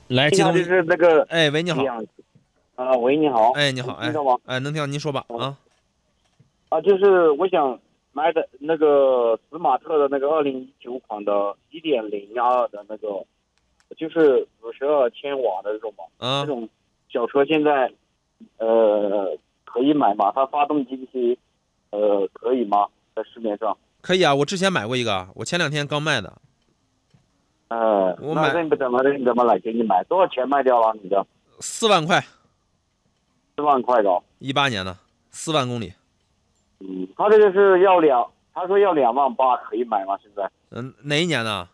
来， 你好， 激动， 就是那个哎，喂，你好， 喂，你好， 哎，你好，哎， 能听到吗？ 哎，能听到，您说吧，啊， 就是我想买的那个斯马特的那个2019款的1.02的那个，就是52千瓦的这种嘛，这啊， 种小车现在可以买吗？它发动机这些可以吗？在市面上？ 可以啊，我之前买过一个，我前2天刚卖的，我买那你怎么来给你买？多少钱卖掉了？你的 4万块， 4万块的哦。 18年的，4万公里， 他这个是他说要2万8可以买吗？现在哪一年的？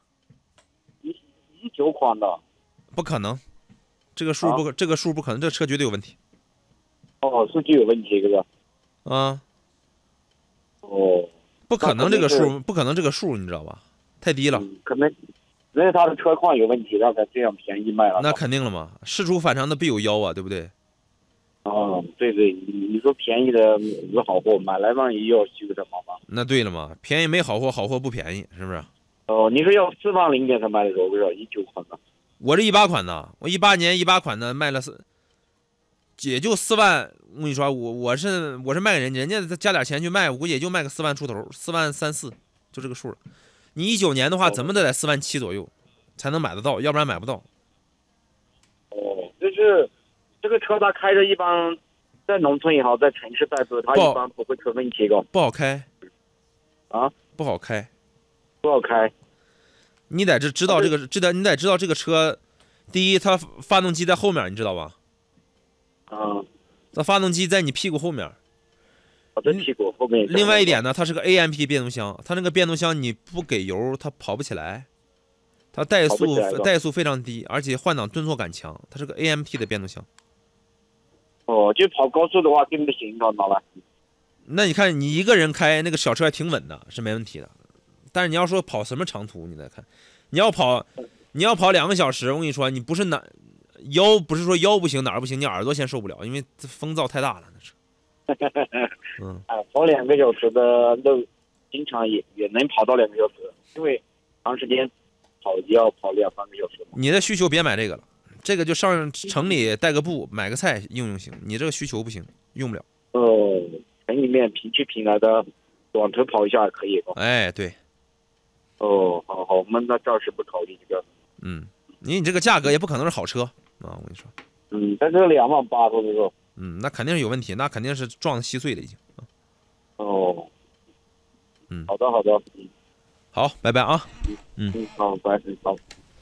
19款的不可能， 啊。 这个数不可能，这个车绝对有问题， 哦，数据有问题，这个。 啊， 哦，那不可能肯定是， 不可能这个数，你知道吧？太低了， 可能因为他的车况有问题，他才这样便宜卖了那吧？ 肯定了嘛，事出反常的必有妖啊，对不对？ 哦，对对，你说便宜的是好货，买来万一要修的麻烦。 那对了嘛，便宜没好货，好货不便宜，是不是？ 哦，你说要4万0点才卖的时候，不是19款的。 我这18款的，我18年18款的卖了也就4万。我跟你说，我是卖给人家再加点钱去卖，我估计也就卖个4万出头，4万3、4，就这个数了。你19年的话，怎么哦得在4万7左右才能买得到，要不然买不到。 哦，就是这个车它开着一般，在农村也好，在城市代步，它一不好般不会出问题的。 不好开， 啊， 不好开。 不好开。 你得知道这个，你得知道这个车，第一，它发动机在后面，你知道吧？ 嗯， 它发动机在你屁股后面。 我在屁股后面。 另外一点呢，它是个 AMP 变速箱，它那个变速箱你不给油，它跑不起来。它跑不起来了。 怠速非常低，而且换挡顿挫感强。它是个 AMT 的变速箱。 哦，就跑高速的话更不行，知道吗？ 那你看，你一个人开那个小车还挺稳的，是没问题的。但是你要说跑什么长途，你再看，你要跑，你要跑2个小时，我跟你说，你不是腰不是说腰不行哪儿不行，你耳朵先受不了，因为风噪太大了，那是。嗯， 跑2个小时的路，经常也能跑到2个小时，因为长时间跑也要跑2、3个小时嘛。 你的需求别买这个了，这个就上城里带个步买个菜用行。你这个需求不行，用不了。 城里面平去平来的，短途跑一下可以哦。 哎，对， 哦，好好，我们那暂时不考虑这个。 你这个价格也不可能是好车啊，我跟你说。 但这个2万8，说是说。 那肯定是有问题，那肯定是撞的稀碎了已经。 哦， 嗯， 好的好的。 好，拜拜啊。 好，拜拜，好。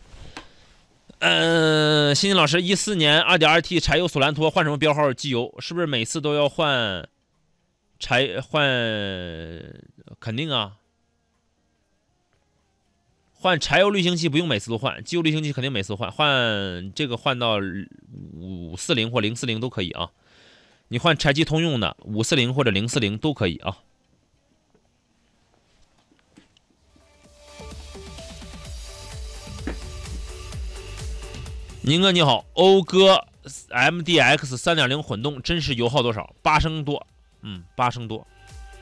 欣欣老师，14年2.2T 柴油索兰托换什么标号机油？是不是每次都要换换？肯定啊，换柴油滤清器不用每次都换，机油滤清器肯定每次都换。换这个换到540或040都可以啊。你换柴机通用的540或者040都可以啊。宁哥你好，讴歌 MDX 3.0混动真实油耗多少？8升多，8升多。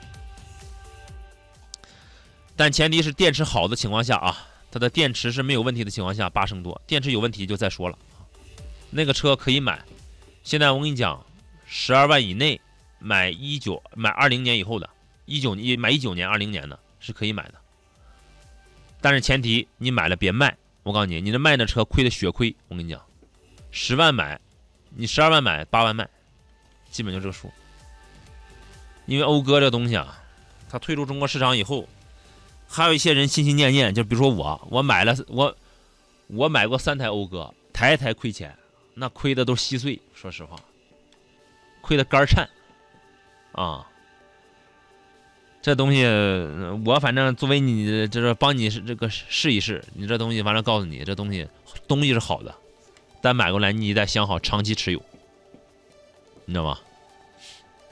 但前提是电池好的情况下啊，它的电池是没有问题的情况下，8升多。电池有问题就再说了。那个车可以买，现在我跟你讲，12万以内买20年以后的买19年、20年的是可以买的。但是前提你买了别卖，我告诉你，你这卖那车亏的血亏。我跟你讲，10万买，你12万买，8万卖，基本就这个数。因为讴歌这东西啊，它退出中国市场以后，还有一些人心心念念，就比如说我买过3台讴歌，台台亏钱，那亏的都稀碎，说实话，亏的肝颤啊。这东西我反正作为你就是帮你这个试一试，你这东西反正告诉你，这东西是好的，但买过来你得想好长期持有，你知道吗？